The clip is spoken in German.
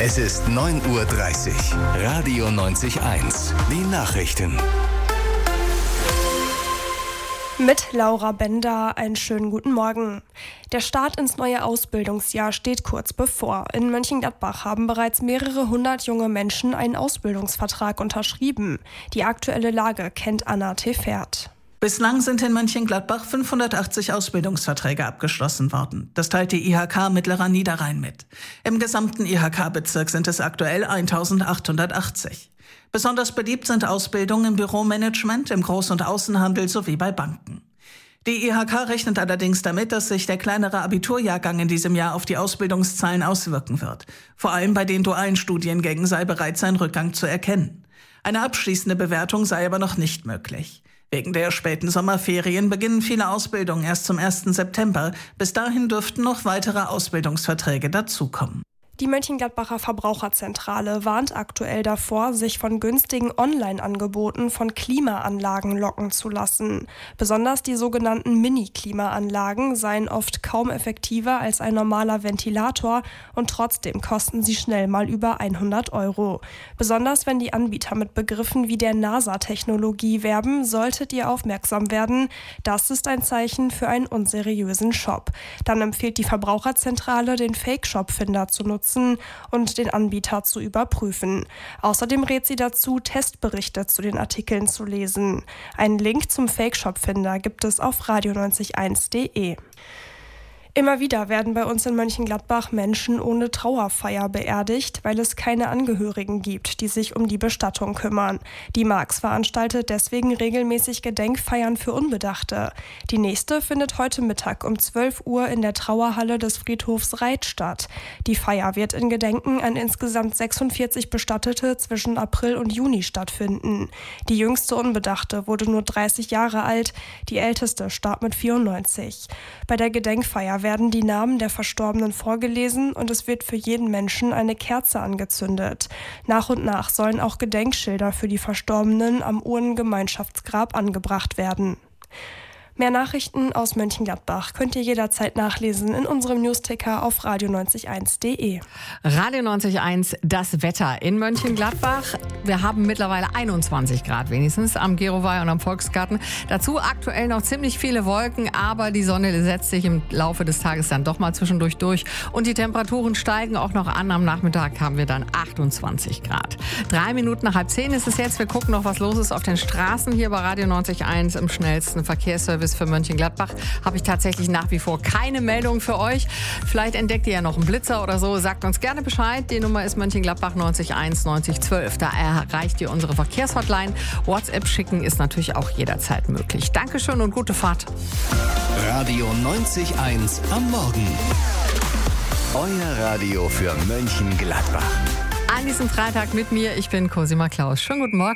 Es ist 9:30 Uhr. Radio 90.1. Die Nachrichten. Mit Laura Bender einen schönen guten Morgen. Der Start ins neue Ausbildungsjahr steht kurz bevor. In Mönchengladbach haben bereits mehrere hundert junge Menschen einen Ausbildungsvertrag unterschrieben. Die aktuelle Lage kennt Anna Tefert. Bislang sind in Mönchengladbach 580 Ausbildungsverträge abgeschlossen worden. Das teilt die IHK Mittlerer Niederrhein mit. Im gesamten IHK-Bezirk sind es aktuell 1880. Besonders beliebt sind Ausbildungen im Büromanagement, im Groß- und Außenhandel sowie bei Banken. Die IHK rechnet allerdings damit, dass sich der kleinere Abiturjahrgang in diesem Jahr auf die Ausbildungszahlen auswirken wird. Vor allem bei den dualen Studiengängen sei bereits ein Rückgang zu erkennen. Eine abschließende Bewertung sei aber noch nicht möglich. Wegen der späten Sommerferien beginnen viele Ausbildungen erst zum 1. September. Bis dahin dürften noch weitere Ausbildungsverträge dazukommen. Die Mönchengladbacher Verbraucherzentrale warnt aktuell davor, sich von günstigen Online-Angeboten von Klimaanlagen locken zu lassen. Besonders die sogenannten Mini-Klimaanlagen seien oft kaum effektiver als ein normaler Ventilator und trotzdem kosten sie schnell mal über 100 €. Besonders wenn die Anbieter mit Begriffen wie der NASA-Technologie werben, solltet ihr aufmerksam werden. Das ist ein Zeichen für einen unseriösen Shop. Dann empfiehlt die Verbraucherzentrale, den Fake-Shop-Finder zu nutzen und den Anbieter zu überprüfen. Außerdem rät sie dazu, Testberichte zu den Artikeln zu lesen. Einen Link zum Fake-Shop-Finder gibt es auf radio901.de. Immer wieder werden bei uns in Mönchengladbach Menschen ohne Trauerfeier beerdigt, weil es keine Angehörigen gibt, die sich um die Bestattung kümmern. Die Marx veranstaltet deswegen regelmäßig Gedenkfeiern für Unbedachte. Die nächste findet heute Mittag um 12 Uhr in der Trauerhalle des Friedhofs Reit statt. Die Feier wird in Gedenken an insgesamt 46 Bestattete zwischen April und Juni stattfinden. Die jüngste Unbedachte wurde nur 30 Jahre alt, die älteste starb mit 94. Bei der Gedenkfeier werden die Namen der Verstorbenen vorgelesen und es wird für jeden Menschen eine Kerze angezündet. Nach und nach sollen auch Gedenkschilder für die Verstorbenen am Urnengemeinschaftsgrab angebracht werden. Mehr Nachrichten aus Mönchengladbach könnt ihr jederzeit nachlesen in unserem Newsticker auf radio901.de. Radio 90.1, das Wetter in Mönchengladbach. Wir haben mittlerweile 21 Grad wenigstens am Geroweih und am Volksgarten. Dazu aktuell noch ziemlich viele Wolken, aber die Sonne setzt sich im Laufe des Tages dann doch mal zwischendurch durch. Und die Temperaturen steigen auch noch an. Am Nachmittag haben wir dann 28 Grad. 3 Minuten nach 9:30 ist es jetzt. Wir gucken noch, was los ist auf den Straßen hier bei Radio 90.1 im schnellsten Verkehrsservice für Mönchengladbach. Habe ich tatsächlich nach wie vor keine Meldung für euch. Vielleicht entdeckt ihr ja noch einen Blitzer oder so. Sagt uns gerne Bescheid. Die Nummer ist Mönchengladbach 901 90 12. Da erreicht ihr unsere Verkehrshotline. WhatsApp schicken ist natürlich auch jederzeit möglich. Dankeschön und gute Fahrt. Radio 90.1 am Morgen. Euer Radio für Mönchengladbach. An diesem Freitag mit mir, ich bin Cosima Klaus. Schönen guten Morgen.